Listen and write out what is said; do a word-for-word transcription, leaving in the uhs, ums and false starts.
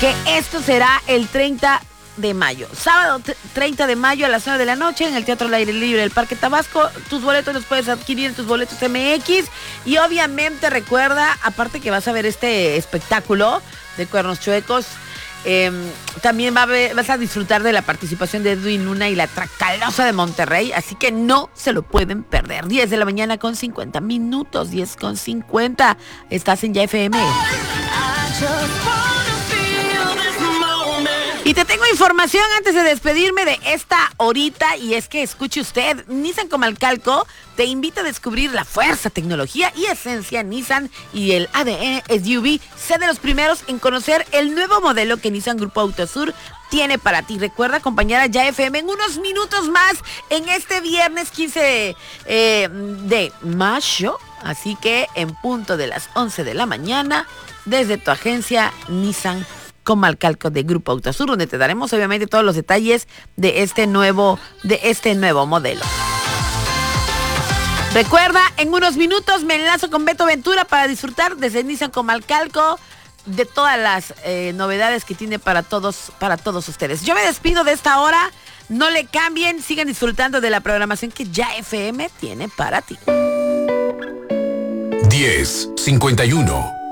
que esto será el treinta de mayo. Sábado treinta de mayo a las nueve de la noche en el Teatro al Aire Libre del Parque Tabasco. Tus boletos los puedes adquirir en Tus Boletos M X. Y obviamente recuerda, aparte que vas a ver este espectáculo de Cuernos Chuecos, eh, también va a ver, vas a disfrutar de la participación de Edwin Luna y la Tracalosa de Monterrey. Así que no se lo pueden perder. diez de la mañana con cincuenta minutos. diez con cincuenta. Estás en Ya F M. Y te tengo información antes de despedirme de esta horita, y es que escuche usted, Nissan Comalcalco te invita a descubrir la fuerza, tecnología y esencia Nissan y el A D N S U V. Sé de los primeros en conocer el nuevo modelo que Nissan Grupo Autosur tiene para ti. Recuerda acompañar a Ya F M en unos minutos más en este viernes quince eh, de mayo. Así que en punto de las once de la mañana, desde tu agencia Nissan Comalcalco de Grupo Autosur, donde te daremos obviamente todos los detalles de este nuevo, de este nuevo modelo. Recuerda, en unos minutos me enlazo con Beto Ventura para disfrutar desde Nissan Comalcalco de todas las eh, novedades que tiene para todos, para todos ustedes. Yo me despido de esta hora, no le cambien, sigan disfrutando de la programación que Ya F M tiene para ti. diez cincuenta y uno